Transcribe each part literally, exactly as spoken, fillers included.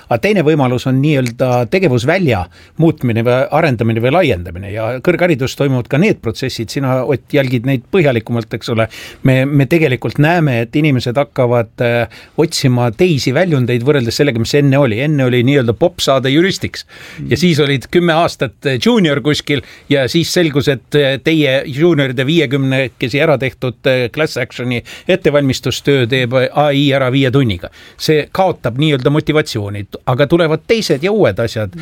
aga teine võimalus on nii-öelda tegevusvälja muutmine või arendamine või laiendamine ja kõrgharidus toimuvad ka need protsessid, sina Ott jälgid neid põhjalikumalt, eks ole. Me, me tegelikult näeme, et inimesed hakkavad äh, otsima teisi väljundeid võrreldes sellega, mis enne oli. Enne oli nii-öelda popp saada juristiks ja siis olid kümme aastat junior kuskil ja siis selgus, et teie junioride viiekümnekesi ära tehtud class actioni ettevalmistustöö teeb A I ära viie tunniga. See kaotab nii-öelda motivatsiooni, aga tulevad teised ja uued asjad.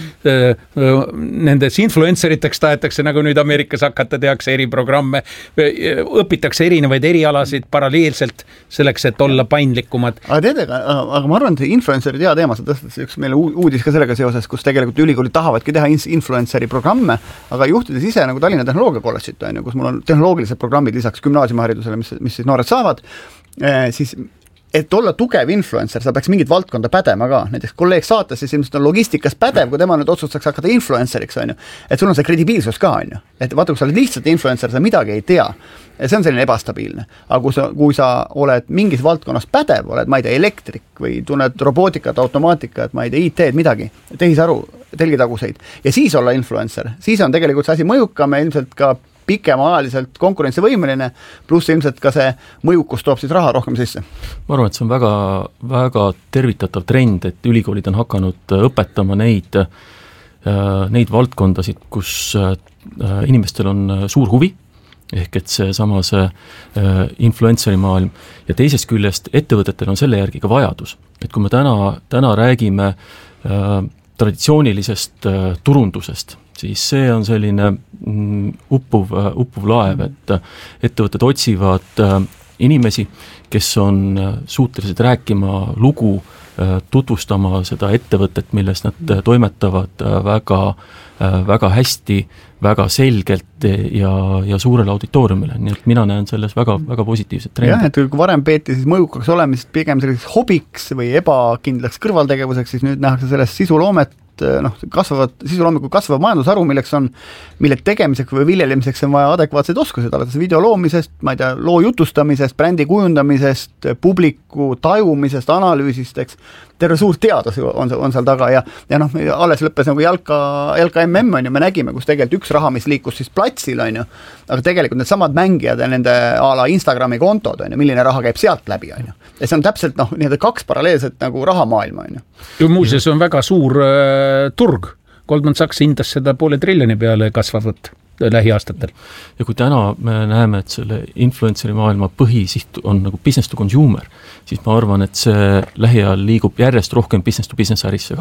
Nendes influenceriteks tahetakse, nagu nüüd Ameerikas hakata, tehakse eriprogramme, õpitakse erinevaid erialasid paralleelselt selleks, et olla paindlikumad. Aga tead, aga, aga ma arvan, et influencerid hea teema, sa tõstad üks meile uudis ka sellega seoses, kus tegelikult ülikoolid tahavadki teha influenceri programme, aga juhtides ise nagu Tallinna Tehnoloogia kolledžit, kus mul on tehnoloogilised programmid lisaks gümnaasiumiharidusele, mis, mis siis noored saavad, siis et olla tugev influencer, sa peaks mingit valdkonda pädema ka. Näiteks kolleeg saates, siis ilmselt on logistikas pädev, kui tema nüüd otsustaks hakata influenceriks, on ju. Et sul on see kredibiilsus ka, on ju. Et vaata, kui sa oled lihtsalt influencer, sa midagi ei tea. Ja see on selline ebastabiilne. Aga kui sa, kui sa oled mingis valdkonnas pädev, oled, ma ei tea, elektrik või tunned robootikat, automaatikat, ma ei tea, I T-d midagi, tehisaru, telgitaguseid. Ja siis olla influencer. Siis on tegelikult see asi mõjukam ja ilmselt ka pikemaajaliselt konkurentsivõimeline, pluss ilmselt ka see mõjukus toob siis raha rohkem sisse. Ma arvan, et see on väga, väga tervitatav trend, et ülikoolid on hakanud õpetama neid, neid valdkondasid, kus inimestel on suur huvi, ehk et see sama see influenceri maailm ja teisest küljest ettevõtetel on selle järgi ka vajadus. Et kui me täna, täna räägime traditsioonilisest turundusest, siis see on selline uppuv, uppuv laev, et ettevõtted otsivad inimesi, kes on suutelised rääkima lugu, tutvustama seda ettevõtet, milles nad toimetavad väga, väga hästi, väga selgelt ja, ja suurele auditooriumile. Nii et mina näen selles väga, väga positiivset trendi. Jah, et kui varem peeti siis mõjukaks olemist pigem selliseks hobiks või ebakindlaks kõrvaltegevuseks, siis nüüd nähakse sellest sisuloomet, noh, kasvavad, sisuloomiku kasvav majandusharu, milleks on, mille tegemiseks või viljelemiseks on vaja adekvaatseid oskuseid, alates video loomisest, ma ei tea, loo jutustamisest, brändi kujundamisest, publiku tajumisest, analüüsist, eks, terve suur teadus on, on seal taga ja, ja noh, alles lõppes nagu jalka, jalka M M on ju, me nägime, kus tegelikult üks raha, mis liikus siis platsil on ju, aga tegelikult need samad mängijad ja nende a la Instagrami kontod on ju, milline raha käib sealt läbi on ju. Ja see on täpselt noh, nii-öelda kaks paralleelset nagu rahamaailma on ju. Ja muuseas on väga suur äh, turg. Goldman Sachs hindas seda poole triljoni peale kasvavat lähiaastatel. Ja kui täna me näeme, et selle influenceri maailma põhisiht on nagu business to consumer, siis ma arvan, et see lähiajal liigub järjest rohkem business to business ärisse ka.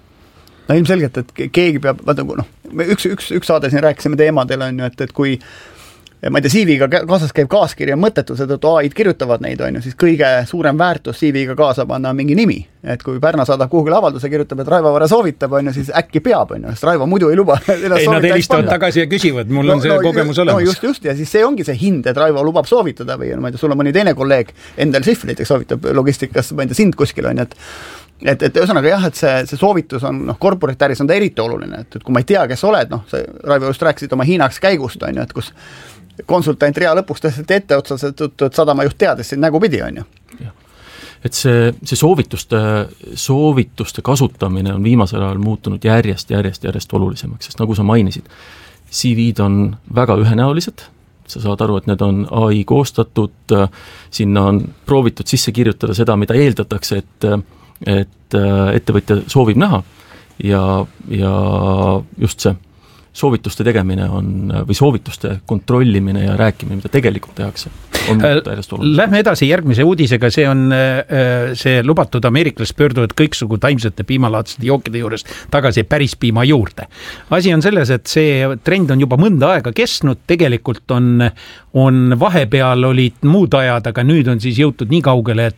No ilmselgelt, et keegi peab, vaata, noh, üks, üks, üks saade siin rääkisime teemadel on ju, et, et kui ma ei tea, C V-ga kaasas käib kaaskiri ja mõttetu, seda A I-d kirjutavad neid, on ju, siis kõige suurem väärtus C V-ga kaasa panna mingi nimi. Et kui Pärna saadab kuhugile avalduse, kirjutab, et Raivo Vare soovitab, on ju, siis äkki peab, on ju, sest Raivo muidu ei luba. Ei, nad helistavad tagasi ja küsivad, mul on no, see no, kogemus olemas. No just, just, ja siis see ongi see hind, et Raivo lubab soovitada või, ma ei tea, sul on mõni teine kolleeg, Endel Sihv näiteks soovitab logistikas, ma ei tea, sind kuskil on, et Et, et ühesõnaga jah, et see, see soovitus on, noh, korporatääris on ta eriti oluline, et, et kui ma ei tea, kes oled, noh, see Raivo just rääkisid oma Hiinaks käigust, on ju, et kus konsultant rea lõpuks tõsteti ette otsas, et, et sadama juht teades siin nägu pidi, on ju. Ja. Et see, see soovituste, soovituste kasutamine on viimasel ajal muutunud järjest, järjest, järjest olulisemaks, sest nagu sa mainisid, C V-d on väga ühenäolised, sa saad aru, et need on A I koostatud, sinna on proovitud sisse kirjutada seda, mida eeldatakse, et et ettevõtja soovib näha ja, ja just see soovituste tegemine on, või soovituste kontrollimine ja rääkimine, mida tegelikult tehakse, on täiesti oluline. Lähme edasi järgmise uudisega, see on see lubatud ameeriklased pöörduvad kõiksugu taimsete piimalaadsete jookide juurest tagasi päris piima juurde. Asi on selles, et see trend on juba mõnda aega kestnud, tegelikult on, on vahepeal olid muud ajad, aga nüüd on siis jõutud nii kaugele,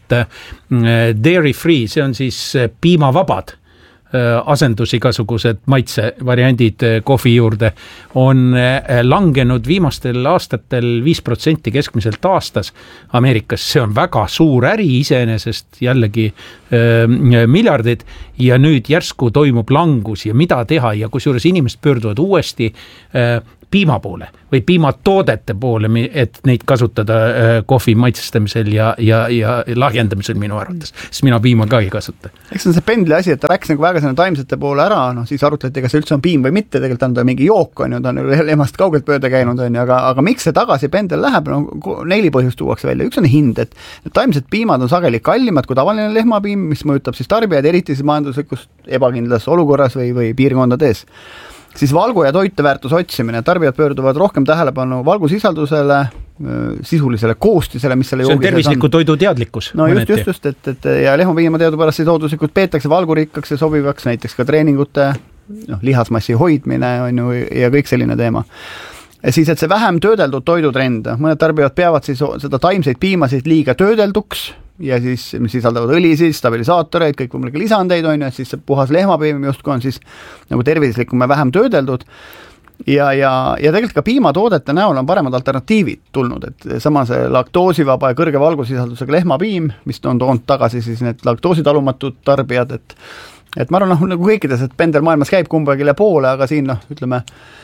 et dairy free, see on siis piimavabad asendus igasugused maitsevariandid kohvi juurde on langenud viimastel aastatel viis protsenti keskmiselt aastas Ameerikas. See on väga suur äri iseenesest, jällegi äh, miljardid ja nüüd järsku toimub langus ja mida teha ja kusjuures inimesed pöörduvad uuesti äh, piima poole või piimatoodete poole, et neid kasutada kohvi maitsestamisel ja, ja, ja lahjendamisel minu arvates, sest mina piima ka ei kasuta. Eks see on see pendli asi, et ta läks nagu väga selle taimsete poole ära, noh siis arutleti, kas see üldse on piim või mitte, tegelikult on ta mingi jook, on ju, ta on lehmast kaugelt pööda käinud, on ju, aga, aga miks see tagasi pendel läheb, no neli põhjust tuuakse välja, üks on hind, et taimsed piimad on sageli kallimad kui tavaline lehmapiim, mis mõjutab siis tarbijaid, eriti siis majanduslikust ebakindlas olukorras või, või piirkondades. Siis valgu ja toiteväärtuse otsimine, tarbijad pöörduvad rohkem tähelepanu valgusisaldusele, sisulisele koostisele, mis selle see on tervisliku toidu teadlikkus. No just, just, just, et, et ja lehmapiima teadupärast siis looduslikult peetakse valgurikkaks ja sobivaks näiteks ka treeningute, noh, lihasmassi hoidmine on ju ja kõik selline teema. Ja siis, et see vähem töödeldud toidutrend, mõned tarbijad peavad siis seda taimseid piimasid liiga töödelduks ja siis mis sisaldavad õlisid, stabilisaatoreid, kõik võimalikke lisandeid on ju, et siis see puhas lehmapiim justkui on siis nagu tervislikum ja vähem töödeldud ja, ja, ja tegelikult ka piimatoodete näol on paremad alternatiivid tulnud, et sama see laktoosivaba ja kõrge valgusisaldusega lehmapiim, mis on toonud tagasi siis need laktoositalumatud tarbijad, et et ma arvan, noh, nagu kõikides, et pendel maailmas käib kumbagile poole, aga siin, noh, ütleme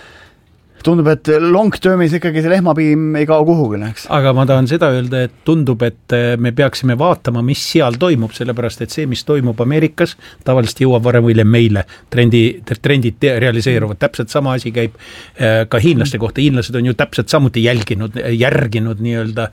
tundub, et long termis ikkagi see lehmapiim ei kao kuhugi, eks. Aga ma tahan seda öelda, et tundub, et me peaksime vaatama, mis seal toimub, sellepärast, et see, mis toimub Ameerikas, tavaliselt jõuab varem või hiljem meile. Trendi, trendid realiseeruvad. Täpselt sama asi käib ka hiinlaste kohta. Hiinlased on ju täpselt samuti jälginud, järginud nii-öelda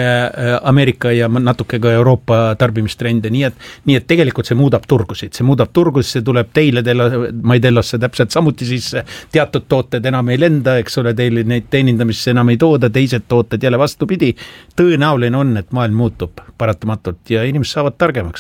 Ameerika ja natuke ka Euroopa tarbimistrende. Nii et, nii et tegelikult see muudab turgusid. See muudab turgusid, see tuleb teile, Maidellasse täpselt samuti siis teatud tooted enam ei lenda, eks ole, teil neid teenindamisse enam ei tooda, teised tooted jälle vastupidi. Tõenäoline on, et maailm muutub paratamatult ja inimesed saavad targemaks.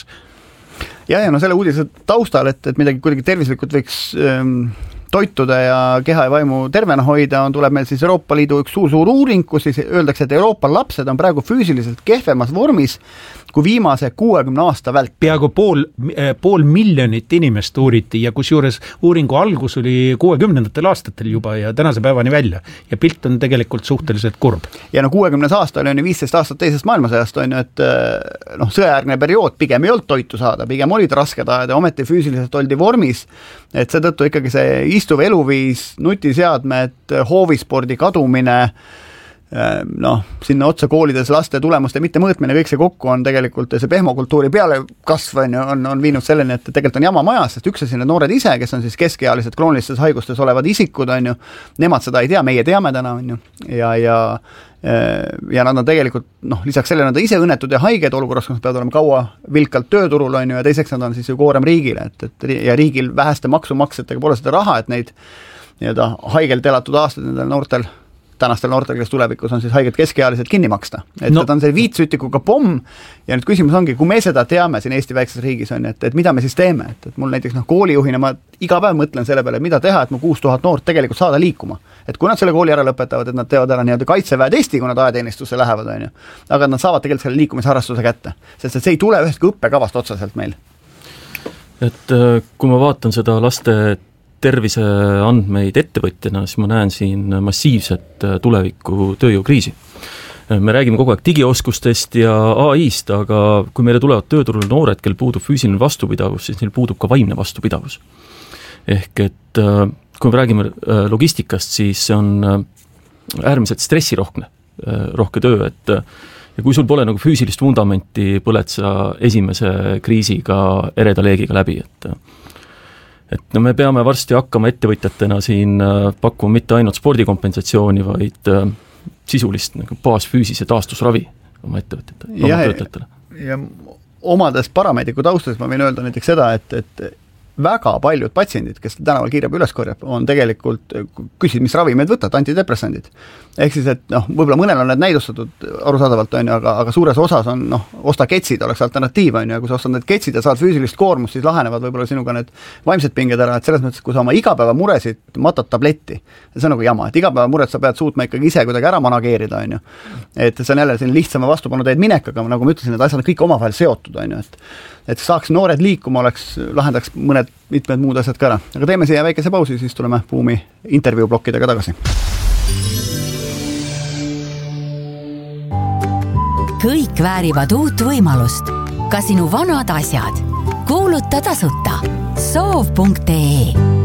Ja, ja no selle uudise taustal, et, et midagi kuidagi tervislikult võiks ähm, toituda ja keha ja vaimu tervena hoida, on, tuleb meil siis Euroopa Liidu üks suur-suur uuring, kus siis öeldakse, et Euroopa lapsed on praegu füüsiliselt kehvemas vormis kui viimase kuuekümne aasta vält. Peaaegu pool, pool miljonit inimest uuriti ja kusjuures uuringu algus oli kuuekümnendatel aastatel juba ja tänase päevani välja. Ja pilt on tegelikult suhteliselt kurb. Ja no kuuekümnes aasta oli viisteist aastat teisest maailmasõjast, on ju, et noh, sõjajärgne periood pigem ei olnud toitu saada, pigem olid rasked ajad ja ometi füüsiliselt oldi vormis, et seetõttu ikkagi see istuv eluviis, nutiseadmed, hoovispordi kadumine, noh, sinna otsa koolides laste tulemuste mitte mõõtmine, kõik see kokku on tegelikult see pehmokultuuri peale kasv on, on, on viinud selleni, et tegelikult on jama majas, sest üks asi need noored ise, kes on siis keskealised kroonilistes haigustes olevad isikud, on ju, nemad seda ei tea, meie teame täna, on ju, ja, ja ja nad on tegelikult, noh, lisaks sellele nad ise õnnetud ja haiged olukorras, kus nad peavad olema kaua vilkalt tööturul, on ju, ja teiseks nad on siis ju koorem riigile, et, et ja riigil väheste maksumaksjatega pole seda raha, et neid nii-öelda haigelt elatud aastad nendel noortel tänastel noortel, kes tulevikus on siis haiged keskealised kinni maksta. Et no. Ta on see viitsütikuga pomm ja nüüd küsimus ongi, kui me seda teame siin Eesti väikses riigis on, et, et mida me siis teeme, et, et mul näiteks noh, koolijuhina ma iga päev mõtlen selle peale, mida teha, et mu kuus tuhat noort tegelikult saada liikuma. Et kui nad selle kooli ära lõpetavad, et nad teevad ära nii-öelda kaitseväe testi, kui nad ajateenistusse lähevad, on ju. Aga nad saavad tegelikult selle liikumisharrastuse kätte, sest see ei tule ühestki õppekavast otseselt meil. Et kui ma vaatan seda laste terviseandmeid ettevõtjana, siis ma näen siin massiivset tuleviku tööjõukriisi. Me räägime kogu aeg digioskustest ja A I-st, aga kui meile tulevad tööturul noored, kel puudub füüsiline vastupidavus, siis neil puudub ka vaimne vastupidavus. Ehk et kui me räägime logistikast, siis see on äärmiselt stressirohke rohke töö, et ja kui sul pole nagu füüsilist vundamenti, põled sa esimese kriisiga ereda leegiga läbi, et et no me peame varsti hakkama ettevõtjatena siin pakkuma mitte ainult spordikompensatsiooni, vaid sisulist nagu baasfüüsise taastusravi oma ettevõtjatele, oma töötajatele. Ja omades parameediku taustades ma võin öelda näiteks seda, et, et väga paljud patsiendid, kes tänaval kiirabi üles korjab, on tegelikult, küsid, mis ravimeid võtad, antidepressandid. Ehk siis, et noh, võib-olla mõnel on need näidustatud arusaadavalt, on ju, aga, aga suures osas on, noh, osta ketsid oleks alternatiiv, on ju, ja kui sa ostad need ketsid ja saad füüsilist koormust, siis lahenevad võib-olla sinuga need vaimsed pinged ära, et selles mõttes, kui sa oma igapäeva muresid matad tabletti, see on nagu jama, et igapäeva mured sa pead suutma ikkagi ise kuidagi ära manageerida, on ju. Et see on jälle selline lihtsama vastupanu teed minek, aga nagu ma ütlesin, et asjad on kõik omavahel seotud, on ju, et et saaks noored liikuma, oleks, lahendaks mõned mitmed muud asjad ka ära. Aga teeme siia väikese pausi, siis tuleme Buumi intervjuublokkidega tagasi. Kõik väärivad uut võimalust. Ka sinu vanad asjad. Kuuluta tasuta. soov punkt ee